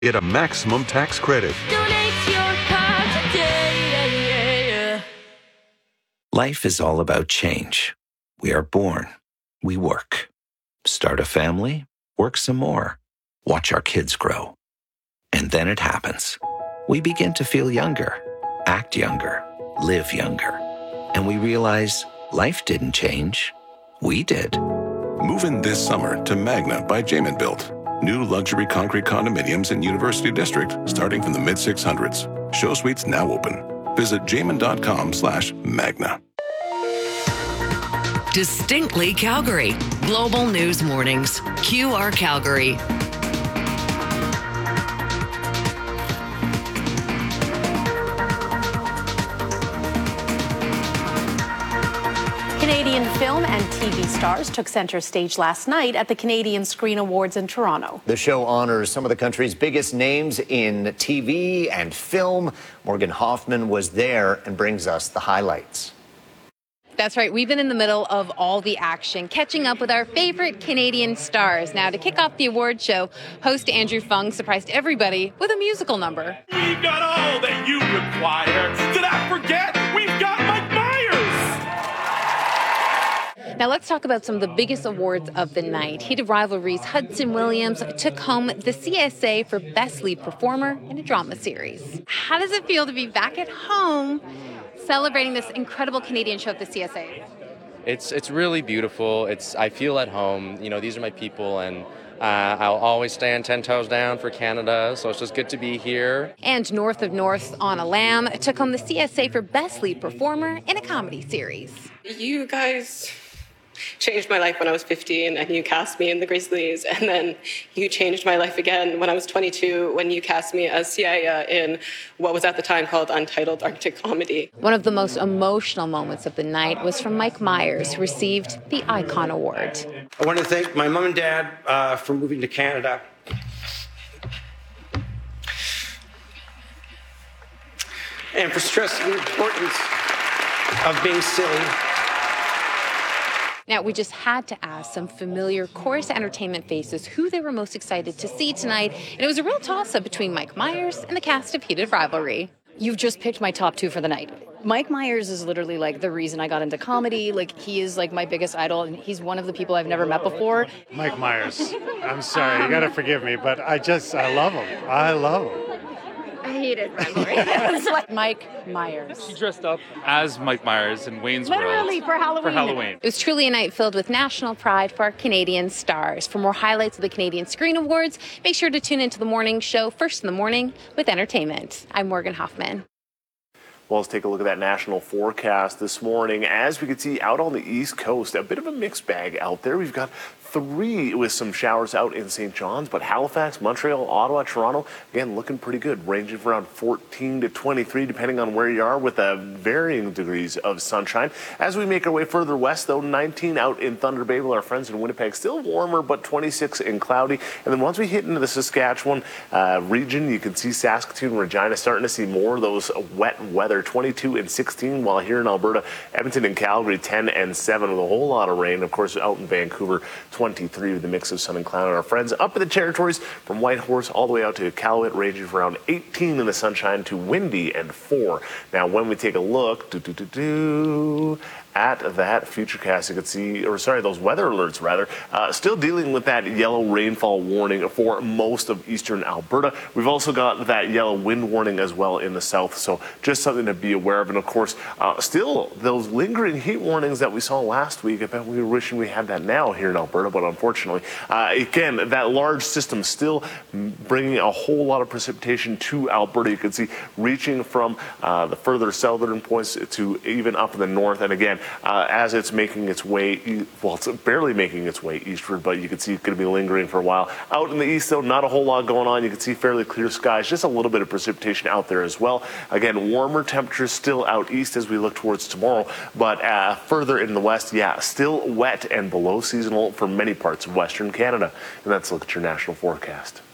Get a maximum tax credit. Donate your car today. Life is all about change. We are born. We work. Start a family. Work some more. Watch our kids grow. And then it happens. We begin to feel younger, act younger, live younger. And we realize life didn't change. We did. Move in this summer to Magna by Jamin Built. New luxury concrete condominiums in University District starting from the mid-600s. Show suites now open. Visit jamin.com/Magna. Distinctly Calgary. Global News Mornings. QR Calgary. Canadian film and TV stars took center stage last night at the Canadian Screen Awards in Toronto. The show honors some of the country's biggest names in TV and film. Morgan Hoffman was there and brings us the highlights. That's right. We've been in the middle of all the action, catching up with our favorite Canadian stars. Now, to kick off the award show, host Andrew Fung surprised everybody with a musical number. We've got all that you require. Did I forget? We've got Mike Myers. Now, let's talk about some of the biggest awards of the night. Heated Rivalries Hudson Williams took home the CSA for Best Lead Performer in a Drama Series. How does it feel to be back at home celebrating this incredible Canadian show at the CSA? It's really beautiful. I feel at home. You know, these are my people, and I'll always stand 10 toes down for Canada, so it's just good to be here. And North of North, Anna Lamb took home the CSA for Best Lead Performer in a Comedy Series. You guys changed my life when I was 15 and you cast me in The Grizzlies, and then you changed my life again when I was 22 when you cast me as Siaya in what was at the time called Untitled Arctic Comedy. One of the most emotional moments of the night was from Mike Myers, who received the Icon Award. I want to thank my mom and dad for moving to Canada. And for stressing the importance of being silly. Now, we just had to ask some familiar Chorus Entertainment faces who they were most excited to see tonight, and it was a real toss-up between Mike Myers and the cast of Heated Rivalry. You've just picked my top two for the night. Mike Myers is literally like the reason I got into comedy. Like, he is like my biggest idol, and he's one of the people I've never met before. Mike Myers. I'm sorry, you gotta forgive me, but I love him. I love him. I hated Rivalry. It's like Mike Myers. She dressed up as Mike Myers in Wayne's World. Literally for Halloween. It was truly a night filled with national pride for our Canadian stars. For more highlights of the Canadian Screen Awards, make sure to tune into the morning show First in the Morning with Entertainment. I'm Morgan Hoffman. Well, let's take a look at that national forecast this morning. As we can see out on the East Coast, a bit of a mixed bag out there. We've got 3 with some showers out in St. John's, but Halifax, Montreal, Ottawa, Toronto, again, looking pretty good, ranging from around 14 to 23, depending on where you are, with varying degrees of sunshine. As we make our way further west, though, 19 out in Thunder Bay with our friends in Winnipeg, still warmer, but 26 and cloudy. And then once we hit into the Saskatchewan region, you can see Saskatoon, Regina starting to see more of those wet weather, 22 and 16, while here in Alberta, Edmonton and Calgary, 10 and 7 with a whole lot of rain. Of course, out in Vancouver, 23 with a mix of sun and cloud. And our friends up in the territories from Whitehorse all the way out to Iqaluit, ranging from around 18 in the sunshine to windy and 4. Now, when we take a look at that futurecast, you can see, those weather alerts rather, still dealing with that yellow rainfall warning for most of eastern Alberta. We've also got that yellow wind warning as well in the south, so just something to be aware of. And of course, still those lingering heat warnings that we saw last week. I bet we were wishing we had that now here in Alberta, but unfortunately, again, that large system still bringing a whole lot of precipitation to Alberta. You can see reaching from the further southern points to even up in the north. And again, as it's making its way, it's barely making its way eastward, but you can see it's going to be lingering for a while. Out in the east, though, not a whole lot going on. You can see fairly clear skies, just a little bit of precipitation out there as well. Again, warmer temperatures still out east as we look towards tomorrow, but further in the west, still wet and below seasonal for many parts of Western Canada. And that's a look at your national forecast.